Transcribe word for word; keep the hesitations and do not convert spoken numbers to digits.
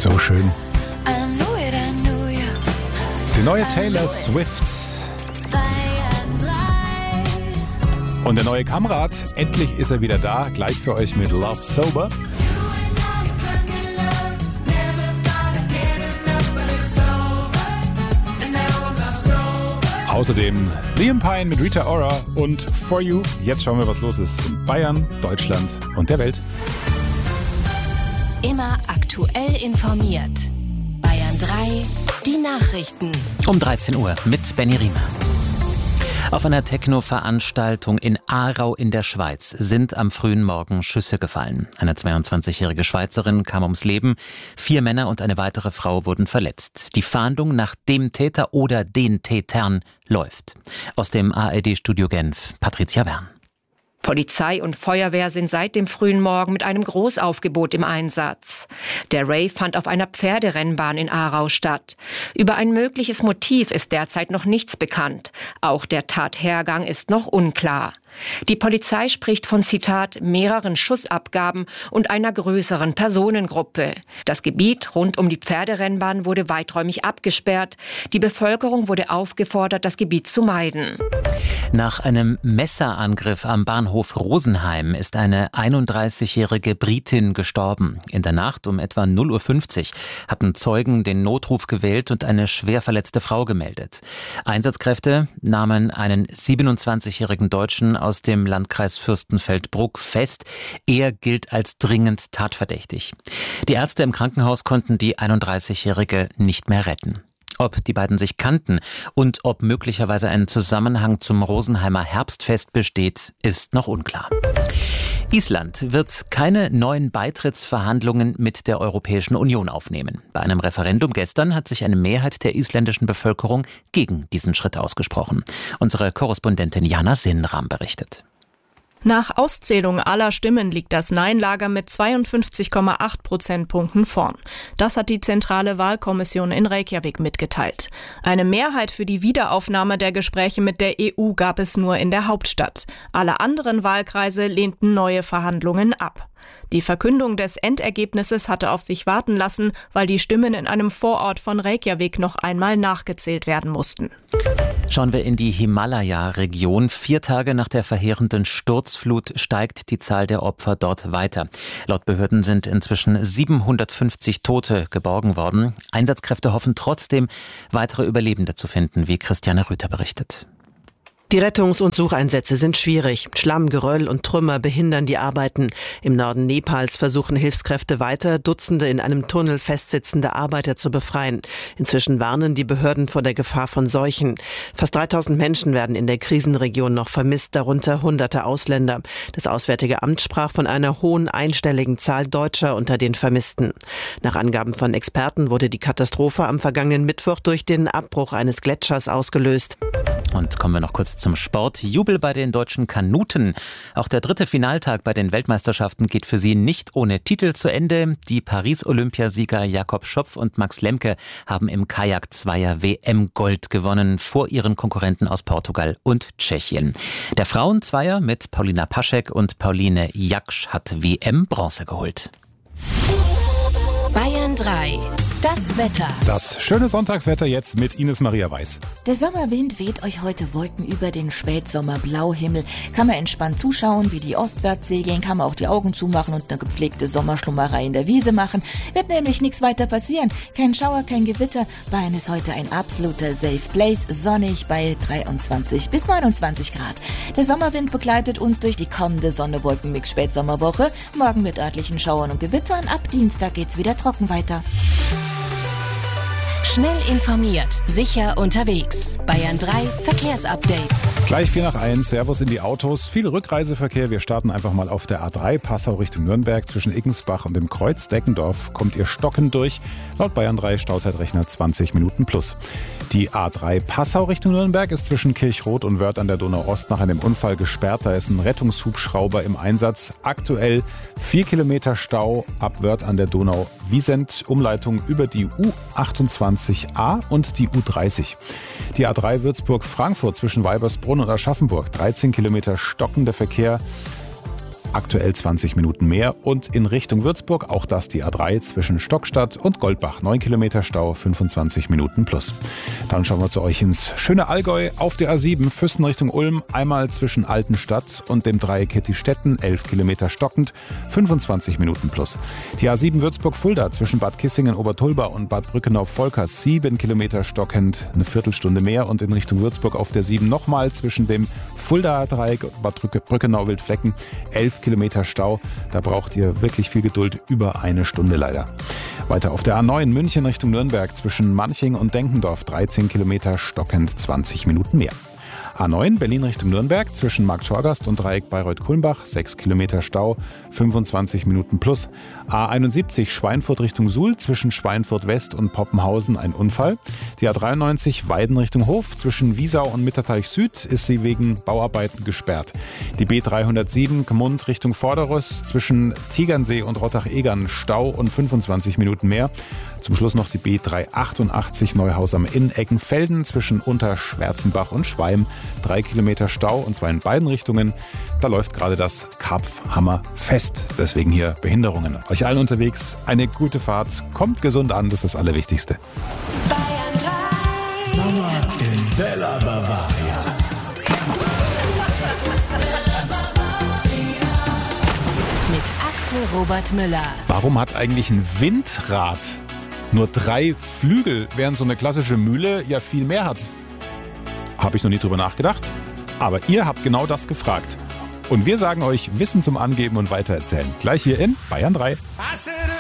So schön. Die neue Taylor Swift. Und der neue Kamrat, endlich ist er wieder da. Gleich für euch mit Love Sober. Außerdem Liam Payne mit Rita Ora und For You. Jetzt schauen wir, was los ist in Bayern, Deutschland und der Welt. Immer aktuell informiert. Bayern drei, die Nachrichten. Um dreizehn Uhr mit Benny Riemer. Auf einer Techno-Veranstaltung in Aarau in der Schweiz sind am frühen Morgen Schüsse gefallen. Eine zweiundzwanzigjährige Schweizerin kam ums Leben. Vier Männer und eine weitere Frau wurden verletzt. Die Fahndung nach dem Täter oder den Tätern läuft. Aus dem A R D-Studio Genf, Patricia Wern. Polizei und Feuerwehr sind seit dem frühen Morgen mit einem Großaufgebot im Einsatz. Der Rave fand auf einer Pferderennbahn in Aarau statt. Über ein mögliches Motiv ist derzeit noch nichts bekannt. Auch der Tathergang ist noch unklar. Die Polizei spricht von, Zitat, mehreren Schussabgaben und einer größeren Personengruppe. Das Gebiet rund um die Pferderennbahn wurde weiträumig abgesperrt. Die Bevölkerung wurde aufgefordert, das Gebiet zu meiden. Nach einem Messerangriff am Bahnhof Rosenheim ist eine einunddreißigjährige Britin gestorben. In der Nacht um etwa null Uhr fünfzig hatten Zeugen den Notruf gewählt und eine schwer verletzte Frau gemeldet. Einsatzkräfte nahmen einen siebenundzwanzigjährigen Deutschen aus dem Landkreis Fürstenfeldbruck fest. Er gilt als dringend tatverdächtig. Die Ärzte im Krankenhaus konnten die einunddreißigjährige nicht mehr retten. Ob die beiden sich kannten und ob möglicherweise ein Zusammenhang zum Rosenheimer Herbstfest besteht, ist noch unklar. Island wird keine neuen Beitrittsverhandlungen mit der Europäischen Union aufnehmen. Bei einem Referendum gestern hat sich eine Mehrheit der isländischen Bevölkerung gegen diesen Schritt ausgesprochen. Unsere Korrespondentin Jana Sinnram berichtet. Nach Auszählung aller Stimmen liegt das Nein-Lager mit zweiundfünfzig Komma acht Prozentpunkten vorn. Das hat die zentrale Wahlkommission in Reykjavik mitgeteilt. Eine Mehrheit für die Wiederaufnahme der Gespräche mit der E U gab es nur in der Hauptstadt. Alle anderen Wahlkreise lehnten neue Verhandlungen ab. Die Verkündung des Endergebnisses hatte auf sich warten lassen, weil die Stimmen in einem Vorort von Reykjavik noch einmal nachgezählt werden mussten. Schauen wir in die Himalaya-Region. Vier Tage nach der verheerenden Sturzflut steigt die Zahl der Opfer dort weiter. Laut Behörden sind inzwischen siebenhundertfünfzig Tote geborgen worden. Einsatzkräfte hoffen trotzdem, weitere Überlebende zu finden, wie Christiane Rüther berichtet. Die Rettungs- und Sucheinsätze sind schwierig. Schlamm, Geröll und Trümmer behindern die Arbeiten. Im Norden Nepals versuchen Hilfskräfte weiter, Dutzende in einem Tunnel festsitzende Arbeiter zu befreien. Inzwischen warnen die Behörden vor der Gefahr von Seuchen. Fast dreitausend Menschen werden in der Krisenregion noch vermisst, darunter hunderte Ausländer. Das Auswärtige Amt sprach von einer hohen einstelligen Zahl Deutscher unter den Vermissten. Nach Angaben von Experten wurde die Katastrophe am vergangenen Mittwoch durch den Abbruch eines Gletschers ausgelöst. Und kommen wir noch kurz zum Sport. Jubel bei den deutschen Kanuten. Auch der dritte Finaltag bei den Weltmeisterschaften geht für sie nicht ohne Titel zu Ende. Die Paris-Olympiasieger Jakob Schopf und Max Lemke haben im Kajak-Zweier W M Gold gewonnen vor ihren Konkurrenten aus Portugal und Tschechien. Der Frauenzweier mit Paulina Paschek und Pauline Jaksch hat W M Bronze geholt. Bayern drei. Das Wetter. Das schöne Sonntagswetter jetzt mit Ines Maria Weiß. Der Sommerwind weht euch heute Wolken über den Spätsommer-Blauhimmel. Kann man entspannt zuschauen, wie die ostwärts segeln, kann man auch die Augen zumachen und eine gepflegte Sommerschlummerei in der Wiese machen. Wird nämlich nichts weiter passieren. Kein Schauer, kein Gewitter. Bayern ist heute ein absoluter Safe Place, sonnig bei dreiundzwanzig bis neunundzwanzig Grad. Der Sommerwind begleitet uns durch die kommende Sonne-Wolken-Mix-Spätsommerwoche. Morgen mit örtlichen Schauern und Gewittern. Ab Dienstag geht's wieder trocken weiter. Schnell informiert, sicher unterwegs. Bayern drei Verkehrsupdate. Gleich vier nach eins, Servus in die Autos. Viel Rückreiseverkehr. Wir starten einfach mal auf der A drei, Passau Richtung Nürnberg. Zwischen Iggensbach und dem Kreuz Deckendorf kommt ihr stockend durch. Laut Bayern drei Stauzeitrechner zwanzig Minuten plus. Die A drei Passau Richtung Nürnberg ist zwischen Kirchroth und Wörth an der Donau-Ost nach einem Unfall gesperrt. Da ist ein Rettungshubschrauber im Einsatz. Aktuell vier Kilometer Stau ab Wörth an der Donau. Wiesent, Umleitung über die U achtundzwanzig A und die U dreißig. Die A drei Würzburg-Frankfurt zwischen Weibersbrunn und Aschaffenburg. dreizehn Kilometer stockender Verkehr. aktuell zwanzig Minuten mehr. Und in Richtung Würzburg auch das die A drei zwischen Stockstadt und Goldbach. neun Kilometer Stau, fünfundzwanzig Minuten plus. Dann schauen wir zu euch ins schöne Allgäu auf der A sieben, Füssen Richtung Ulm, einmal zwischen Altenstadt und dem Dreieck Hettistetten, elf Kilometer stockend, fünfundzwanzig Minuten plus. Die A sieben Würzburg-Fulda zwischen Bad Kissingen, Obertulba und Bad Brückenau-Volkers, sieben Kilometer stockend, eine Viertelstunde mehr. Und in Richtung Würzburg auf der sieben nochmal zwischen dem Fulda-Dreieck und Bad Brückenau-Wildflecken, elf Kilometer Stau. Da braucht ihr wirklich viel Geduld, über eine Stunde leider. Weiter auf der A neun München Richtung Nürnberg zwischen Manching und Denkendorf, dreizehn Kilometer stockend, zwanzig Minuten mehr. A neun Berlin Richtung Nürnberg zwischen Marktschorgast und Dreieck Bayreuth-Kulmbach, sechs Kilometer Stau, fünfundzwanzig Minuten plus. A einundsiebzig Schweinfurt Richtung Suhl zwischen Schweinfurt West und Poppenhausen, ein Unfall. Die A dreiundneunzig Weiden Richtung Hof zwischen Wiesau und Mitterteich Süd ist sie wegen Bauarbeiten gesperrt. Die B dreihundertsieben Gmund Richtung Vorderröss zwischen Tegernsee und Rottach-Egern, Stau und fünfundzwanzig Minuten mehr. Zum Schluss noch die B dreihundertachtundachtzig Neuhaus am Inn, Eckenfelden zwischen Unterschwärzenbach und Schweim. Drei Kilometer Stau und zwar in beiden Richtungen. Da läuft gerade das Karpfhammerfest. Deswegen hier Behinderungen. Euch allen unterwegs eine gute Fahrt. Kommt gesund an, das ist das Allerwichtigste. Bayern drei. Sommer in Bella Bavaria. Mit Axel Robert Müller. Warum hat eigentlich ein Windrad nur drei Flügel, während so eine klassische Mühle ja viel mehr hat? Habe ich noch nie drüber nachgedacht. Aber ihr habt genau das gefragt. Und wir sagen euch Wissen zum Angeben und Weitererzählen. Gleich hier in Bayern drei. Passe